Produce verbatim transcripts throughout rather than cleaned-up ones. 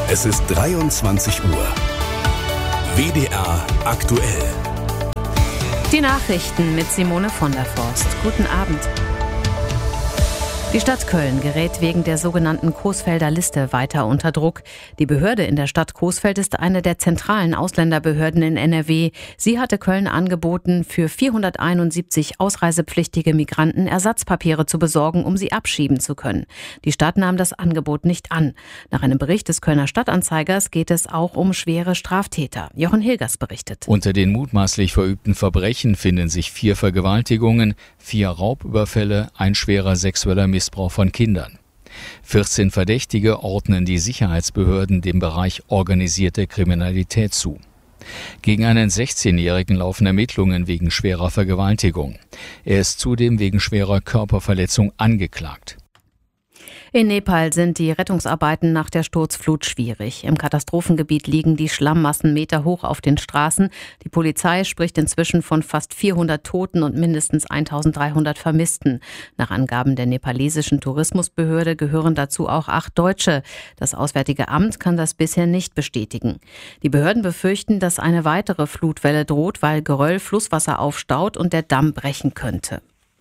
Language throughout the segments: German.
Es ist dreiundzwanzig Uhr. W D R aktuell. Die Nachrichten mit Simone von der Forst. Guten Abend. Die Stadt Köln gerät wegen der sogenannten Coesfelder Liste weiter unter Druck. Die Behörde in der Stadt Coesfeld ist eine der zentralen Ausländerbehörden in N R W. Sie hatte Köln angeboten, für vierhunderteinundsiebzig ausreisepflichtige Migranten Ersatzpapiere zu besorgen, um sie abschieben zu können. Die Stadt nahm das Angebot nicht an. Nach einem Bericht des Kölner Stadtanzeigers geht es auch um schwere Straftäter. Jochen Hilgers berichtet. Unter den mutmaßlich verübten Verbrechen finden sich vier Vergewaltigungen, vier Raubüberfälle, ein schwerer sexueller Missbrauch von Kindern. vierzehn Verdächtige ordnen die Sicherheitsbehörden dem Bereich organisierte Kriminalität zu. Gegen einen sechzehnjährigen laufen Ermittlungen wegen schwerer Vergewaltigung. Er ist zudem wegen schwerer Körperverletzung angeklagt. In Nepal sind die Rettungsarbeiten nach der Sturzflut schwierig. Im Katastrophengebiet liegen die Schlammmassen meterhoch auf den Straßen. Die Polizei spricht inzwischen von fast vierhundert Toten und mindestens eintausenddreihundert Vermissten. Nach Angaben der nepalesischen Tourismusbehörde gehören dazu auch acht Deutsche. Das Auswärtige Amt kann das bisher nicht bestätigen. Die Behörden befürchten, dass eine weitere Flutwelle droht, weil Geröll Flusswasser aufstaut und der Damm brechen könnte.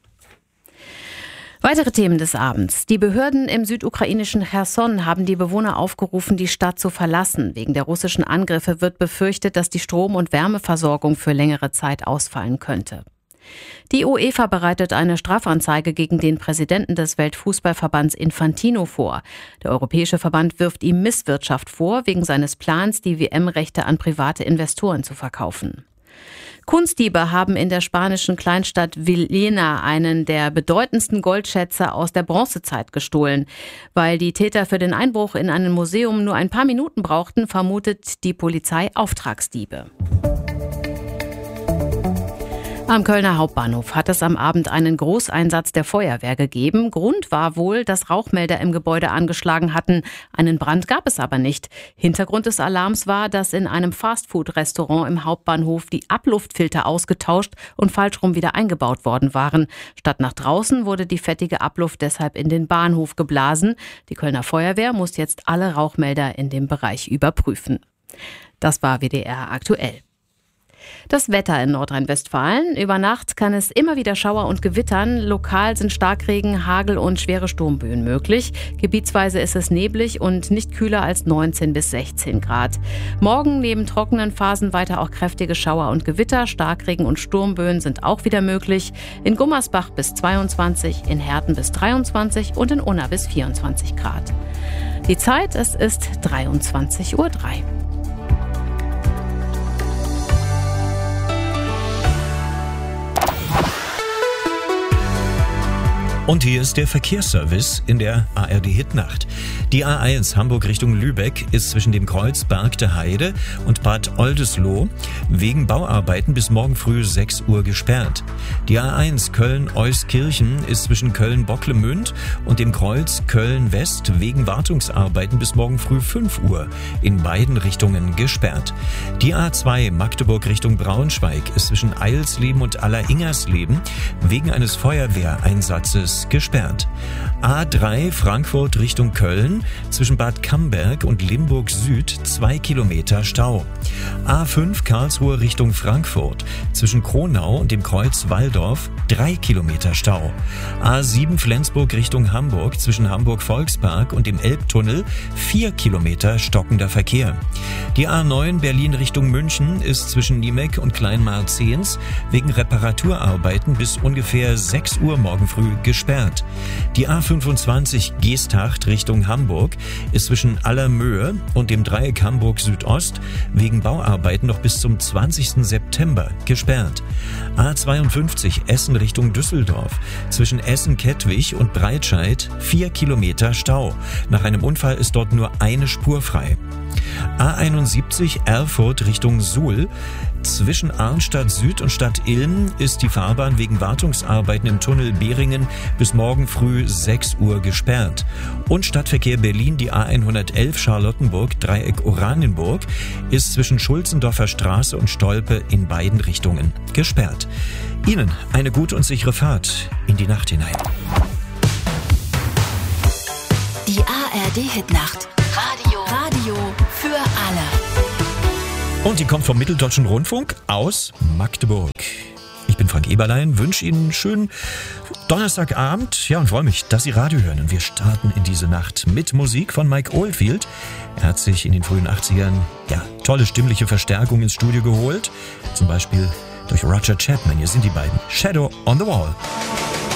Weitere Themen des Abends. Die Behörden im südukrainischen Cherson haben die Bewohner aufgerufen, die Stadt zu verlassen. Wegen der russischen Angriffe wird befürchtet, dass die Strom- und Wärmeversorgung für längere Zeit ausfallen könnte. Die UEFA bereitet eine Strafanzeige gegen den Präsidenten des Weltfußballverbands Infantino vor. Der Europäische Verband wirft ihm Misswirtschaft vor, wegen seines Plans, die W M-Rechte an private Investoren zu verkaufen. Kunstdiebe haben in der spanischen Kleinstadt Villena einen der bedeutendsten Goldschätze aus der Bronzezeit gestohlen. Weil die Täter für den Einbruch in ein Museum nur ein paar Minuten brauchten, vermutet die Polizei Auftragsdiebe. Am Kölner Hauptbahnhof hat es am Abend einen Großeinsatz der Feuerwehr gegeben. Grund war wohl, dass Rauchmelder im Gebäude angeschlagen hatten. Einen Brand gab es aber nicht. Hintergrund des Alarms war, dass in einem Fastfood-Restaurant im Hauptbahnhof die Abluftfilter ausgetauscht und falsch rum wieder eingebaut worden waren. Statt nach draußen wurde die fettige Abluft deshalb in den Bahnhof geblasen. Die Kölner Feuerwehr muss jetzt alle Rauchmelder in dem Bereich überprüfen. Das war W D R aktuell. Das Wetter in Nordrhein-Westfalen. Über Nacht kann es immer wieder Schauer und Gewittern. Lokal sind Starkregen, Hagel und schwere Sturmböen möglich. Gebietsweise ist es neblig und nicht kühler als neunzehn bis sechzehn Grad. Morgen neben trockenen Phasen weiter auch kräftige Schauer und Gewitter. Starkregen und Sturmböen sind auch wieder möglich. In Gummersbach bis zweiundzwanzig, in Herten bis dreiundzwanzig und in Unna bis vierundzwanzig Grad. Die Zeit, es ist dreiundzwanzig Uhr drei. Und hier ist der Verkehrsservice in der A R D-Hitnacht. Die A eins Hamburg Richtung Lübeck ist zwischen dem Kreuz Berg der Heide und Bad Oldesloe wegen Bauarbeiten bis morgen früh sechs Uhr gesperrt. Die A eins Köln-Euskirchen ist zwischen Köln-Bocklemünd und dem Kreuz Köln-West wegen Wartungsarbeiten bis morgen früh fünf Uhr in beiden Richtungen gesperrt. Die A zwei Magdeburg Richtung Braunschweig ist zwischen Eilsleben und Alleringersleben wegen eines Feuerwehreinsatzes gesperrt. A drei Frankfurt Richtung Köln zwischen Bad Camberg und Limburg Süd zwei Kilometer Stau. A fünf Karlsruhe Richtung Frankfurt zwischen Kronau und dem Kreuz Walldorf drei Kilometer Stau. A sieben Flensburg Richtung Hamburg zwischen Hamburg-Volkspark und dem Elbtunnel vier Kilometer stockender Verkehr. Die A neun Berlin Richtung München ist zwischen Niemek und Kleinmarzens wegen Reparaturarbeiten bis ungefähr sechs Uhr morgen früh gesperrt. Die A fünfundzwanzig Geesthacht Richtung Hamburg ist zwischen Allermöhe und dem Dreieck Hamburg Südost wegen Bauarbeiten noch bis zum zwanzigsten September gesperrt. A zweiundfünfzig Essen Richtung Düsseldorf zwischen Essen-Kettwig und Breitscheid vier Kilometer Stau. Nach einem Unfall ist dort nur eine Spur frei. A einundsiebzig Erfurt Richtung Suhl. Zwischen Arnstadt Süd und Stadt Ilm ist die Fahrbahn wegen Wartungsarbeiten im Tunnel Behringen bis morgen früh sechs Uhr gesperrt. Und Stadtverkehr Berlin, die A hundertelf Charlottenburg, Dreieck Oranienburg, ist zwischen Schulzendorfer Straße und Stolpe in beiden Richtungen gesperrt. Ihnen eine gute und sichere Fahrt in die Nacht hinein. Die A R D-Hitnacht. Radio. Radio für alle. Und die kommt vom Mitteldeutschen Rundfunk aus Magdeburg. Ich bin Frank Eberlein, wünsche Ihnen einen schönen Donnerstagabend, ja, und freue mich, dass Sie Radio hören. Und wir starten in diese Nacht mit Musik von Mike Oldfield. Er hat sich in den frühen achtzigern, ja, tolle stimmliche Verstärkung ins Studio geholt. Zum Beispiel durch Roger Chapman. Hier sind die beiden. Shadow on the Wall.